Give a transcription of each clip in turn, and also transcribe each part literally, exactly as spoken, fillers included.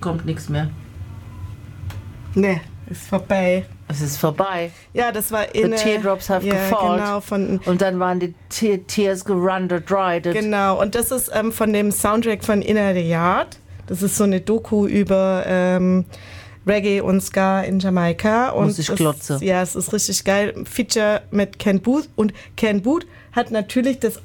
kommt nichts mehr. Nee, ist vorbei. Es ist vorbei. Ja, das war The in Teardrops have ja, gefallen. Genau, von, und dann waren die Te- Tears gerun dry. Genau, und das ist ähm, von dem Soundtrack von Inner the Yard. Das ist so eine Doku über ähm, Reggae und Ska in Jamaika. Und Muss ich glotze. Ja, es ist richtig geil. Feature mit Ken Booth. Und Ken Booth hat natürlich das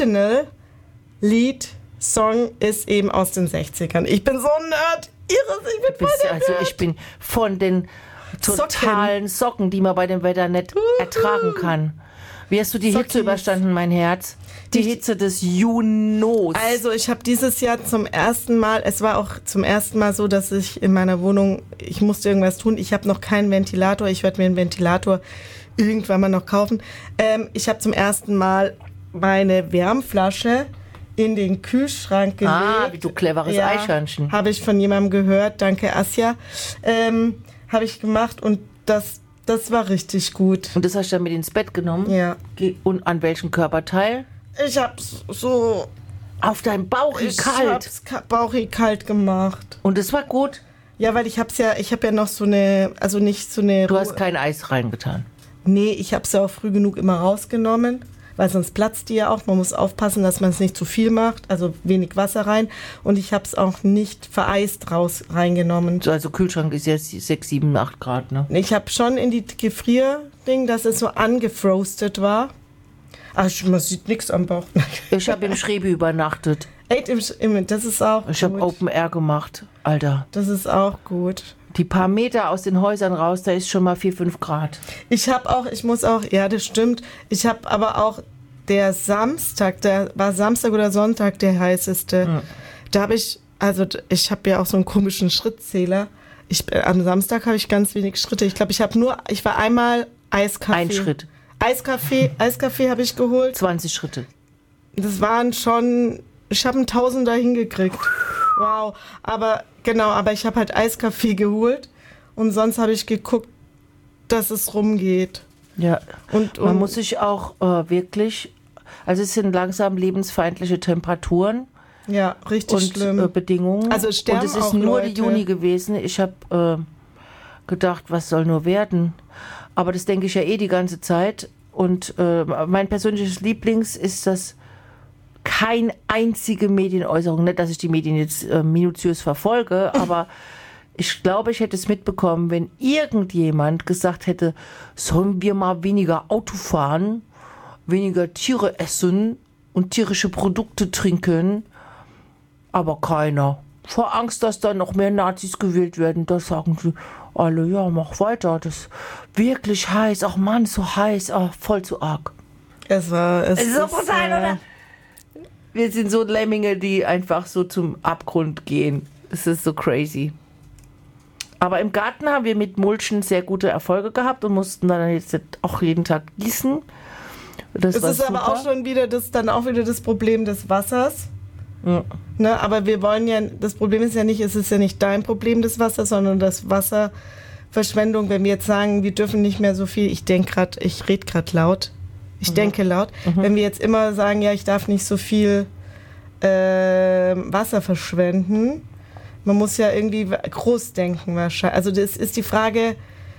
Original-Lied, Song ist eben aus den sechzigern. Ich bin so ein Nerd. Irres, ich bin voll der Also Nerd. ich bin von den totalen Socken, Socken die man bei dem Wetter nicht uh-huh. ertragen kann. Wie hast du die Sockis. Hitze überstanden, mein Herz? Die Hitze des Junos. Also ich habe dieses Jahr zum ersten Mal, es war auch zum ersten Mal so, dass ich in meiner Wohnung, ich musste irgendwas tun. Ich habe noch keinen Ventilator. Ich werde mir einen Ventilator irgendwann mal noch kaufen. Ähm, ich habe zum ersten Mal meine Wärmflasche in den Kühlschrank gelegt. Ah, wie du cleveres ja, Eichhörnchen. Habe ich von jemandem gehört. Danke, Asja. Ähm, habe ich gemacht und das, das war richtig gut. Und das hast du dann mit ins Bett genommen? Ja. Und an welchem Körperteil? Ich hab's so... Auf deinem Bauch ich kalt? Ich hab's ka- Bauchi kalt gemacht. Und das war gut? Ja, weil ich hab's ja... Ich hab ja noch so eine... Also nicht so eine... Du hast kein Eis reingetan? Nee, ich hab's ja auch früh genug immer rausgenommen. Weil sonst platzt die ja auch. Man muss aufpassen, dass man es nicht zu viel macht. Also wenig Wasser rein. Und ich habe es auch nicht vereist raus reingenommen. Also Kühlschrank ist jetzt sechs, sieben, acht Grad, ne? Ich habe schon in die Gefrierding, dass es so angefrostet war. Ach, man sieht nichts am Bauch. Ich habe im Schrebi übernachtet. Ey, das ist auch Ich habe Open Air gemacht, Alter. Das ist auch gut. Die paar Meter aus den Häusern raus, da ist schon mal vier, fünf Grad. Ich habe auch, ich muss auch, ja, das stimmt. Ich habe aber auch der Samstag, der war Samstag oder Sonntag der heißeste. Mhm. Da habe ich, also ich habe ja auch so einen komischen Schrittzähler. Ich, am Samstag habe ich ganz wenig Schritte. Ich glaube, ich habe nur, ich war einmal Eiskaffee. Ein Schritt. Eiskaffee, Eiskaffee habe ich geholt. zwanzig Schritte. Das waren schon, ich habe einen Tausender hingekriegt. Wow, aber genau, aber ich habe halt Eiskaffee geholt und sonst habe ich geguckt, dass es rumgeht. Ja, und, und man muss sich auch äh, wirklich, also es sind langsam lebensfeindliche Temperaturen. Ja, richtig und, schlimm. Äh, Bedingungen. Also sterben und es ist auch nur Leute. die Juni gewesen. Ich habe äh, gedacht, was soll nur werden? Aber das denke ich ja eh die ganze Zeit. Und äh, mein persönliches Lieblings ist das kein einzige Medienäußerung. Nicht, dass ich die Medien jetzt äh, minutiös verfolge, aber ich glaube, ich hätte es mitbekommen, wenn irgendjemand gesagt hätte, sollen wir mal weniger Auto fahren, weniger Tiere essen und tierische Produkte trinken. Aber keiner. Vor Angst, dass da noch mehr Nazis gewählt werden, da sagen sie alle, ja, mach weiter. Das ist wirklich heiß. Ach Mann, so heiß. Ach, voll zu arg. Es war... Es, es ist so ist, brutal, äh, oder? Wir sind so Lemminge, die einfach so zum Abgrund gehen. Es ist so crazy. Aber im Garten haben wir mit Mulchen sehr gute Erfolge gehabt und mussten dann jetzt auch jeden Tag gießen. Das es war ist super. aber auch schon wieder das, dann auch wieder das Problem des Wassers. Ja. Ne, aber wir wollen ja, das Problem ist ja nicht, es ist ja nicht dein Problem des Wassers, sondern das Wasserverschwendung. Wenn wir jetzt sagen, wir dürfen nicht mehr so viel, ich denke gerade, ich rede gerade laut, ich mhm. denke laut, mhm. wenn wir jetzt immer sagen, ja, ich darf nicht so viel äh, Wasser verschwenden, man muss ja irgendwie groß denken wahrscheinlich. Also das ist die Frage,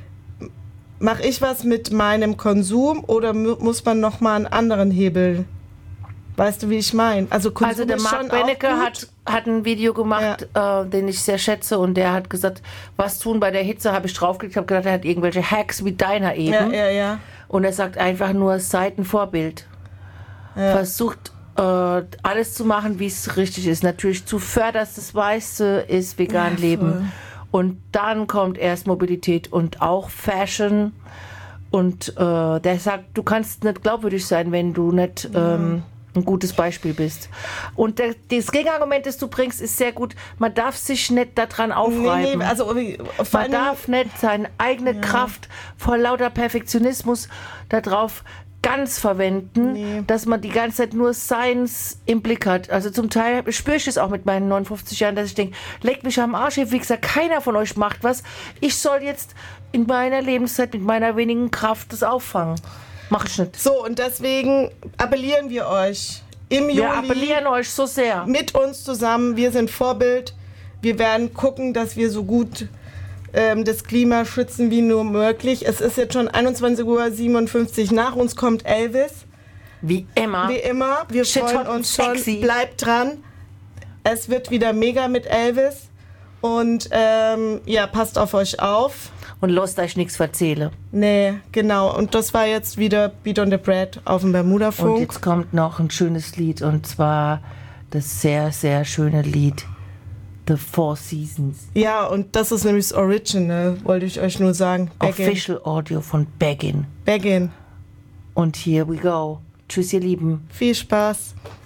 mache ich was mit meinem Konsum oder mu- muss man nochmal einen anderen Hebel? Weißt du, wie ich meine? Also, Konsum also der ist Marc schon Benecke auch gut. hat, hat ein Video gemacht, ja. äh, den ich sehr schätze, und der hat gesagt, was tun bei der Hitze, habe ich draufgeklickt, habe gedacht, er hat irgendwelche Hacks wie deiner eben. Ja, ja, ja. Und er sagt einfach nur, seid ein Vorbild. Ja. Versucht äh, alles zu machen, wie es richtig ist. Natürlich zuvörderst das Meiste ist vegan ja, leben. Und dann kommt erst Mobilität und auch Fashion. Und äh, der sagt, du kannst nicht glaubwürdig sein, wenn du nicht ähm, ein gutes Beispiel bist. Und der, das Gegenargument, das du bringst, ist sehr gut. Man darf sich nicht daran aufreiben. Nee, nee, also, Man darf nicht seine eigene ja. Kraft vor lauter Perfektionismus darauf ganz verwenden, nee. dass man die ganze Zeit nur Science im Blick hat. Also zum Teil spüre ich es auch mit meinen neunundfünfzig Jahren, dass ich denke, leckt mich am Arsch, wie gesagt, keiner von euch macht was. Ich soll jetzt in meiner Lebenszeit mit meiner wenigen Kraft das auffangen. Mach ich nicht. So, und deswegen appellieren wir euch im Juli. Wir appellieren euch so sehr. Mit uns zusammen, wir sind Vorbild. Wir werden gucken, dass wir so gut ähm, das Klima schützen wie nur möglich. Es ist jetzt schon einundzwanzig Uhr siebenundfünfzig, nach uns kommt Elvis. Wie immer. Wie immer. Wir Shit freuen hot uns sexy. schon. Bleibt dran. Es wird wieder mega mit Elvis. Und ähm, ja, passt auf euch auf. Und lasst euch nichts erzählen. Nee, genau. Und das war jetzt wieder Beat on the Bread auf dem Bermuda-Funk. Und jetzt kommt noch ein schönes Lied, und zwar das sehr, sehr schöne Lied The Four Seasons. Ja, und das ist nämlich das Original, wollte ich euch nur sagen. Baggin. Official Audio von Baggin. Baggin. Und here we go. Tschüss, ihr Lieben. Viel Spaß.